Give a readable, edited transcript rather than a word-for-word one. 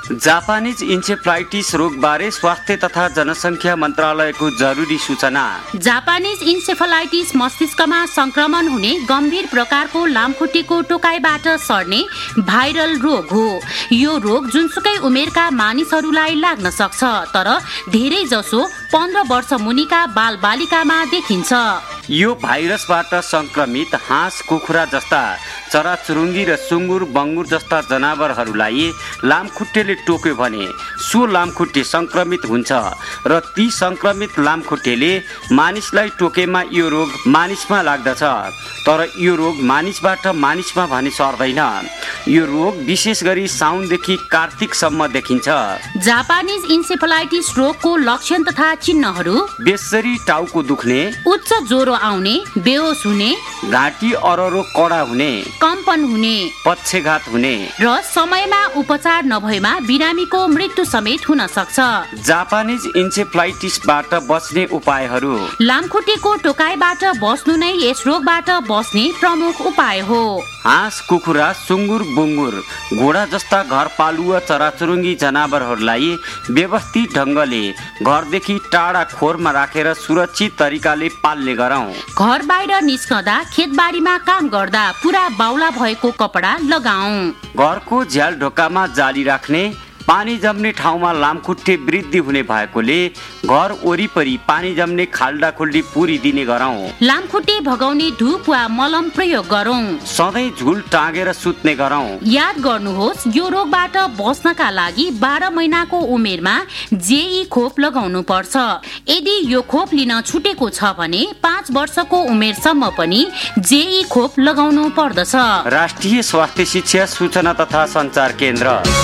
Japanese encephalitis रोगबारे स्वास्थ्य तथा जनसङ्ख्या मन्त्रालयको जरुरी सूचना। जापानिज इन्सेफलाइटिस मस्तिष्कमा संक्रमण हुने गम्भीर प्रकारको लामखुट्टेको टोकाइबाट सर्ने भाइरल रोग हो। यो रोग जुनसुकै उमेरका मानिसहरूलाई लाग्न सक्छ, तर धेरै जसो 15 वर्ष मुनिका बालबालिकामा देखिन्छ। यो भाइरसबाट संक्रमित हाँस, कुखुरा जस्ता चराचुरुङ्गी र सुँगुर, बङ्गुर जस्ता जनावरहरूलाई लामखुट्टेले टोक्यो भने सो लामखुट्टे संक्रमित हुन्छ र ती संक्रमित लामखुट्टेले मानिसलाई टोकेमा यो रोग मानिसमा लाग्दछ। तर यो रोग मानिसबाट मानिसमा भने सर्दैन। यो रोग विशेष गरी साउनदेखि कार्तिकसम्म देखिन्छ। जापानिज इन्सेफलाइटिस रोगको लक्षण तथा चिन्हहरू: बेसरी टाउको दुख्ने, उच्च ज्वरो आउने, बेहोस हुने, घाँटी अररो कडा हुने, कम्पन हुने, पक्षघात हुने र समयमा उपचार नभएमा बिरामीको मृत्यु समेत हुन सक्छ। जापानिज इन्सेफ्लाइटिसबाट बच्ने उपायहरू: लामखुट्टेको टोकाइबाट बस्नु नै यस रोगबाट बस्ने प्रमुख उपाय हो। हाँस, कुखुरा, सुँगुर, बुङ्गुर, घोडा जस्ता घरपालुवा चराचुरुङ्गी जनावरहरूलाई व्यवस्थित ढङ्गले घरदेखि टाढा खोरमा राखेर सुरक्षित तरिकाले पाल्ने गरौँ। घर बाहिर निस्कँदा, खेतबारीमा काम गर्दा पुरा बाउला भएको कपडा लगाऊ। घरको झ्याल ढोकामा जाली राख्ने, पानी जम्ने ठाउँमा लामखुट्टे वृद्धि हुने भएकोले घर वरिपरि पानी जम्ने खाल्डा खुल्डी पुरिदिने गरौँ। लामखुट्टे भगाउने धुप वा मलम प्रयोग गरौँ। सधैँ झुल टाँगेर सुत्ने गरौँ। याद गर्नुहोस्, यो रोगबाट बच्नका लागि 12 महिनाको उमेरमा जेई खोप लगाउनु पर्छ। यदि यो खोप लिन छुटेको छ भने 5 वर्षको उमेरसम्म पनि जेई खोप लगाउनु पर्दछ। राष्ट्रिय स्वास्थ्य शिक्षा सूचना तथा सञ्चार केन्द्र।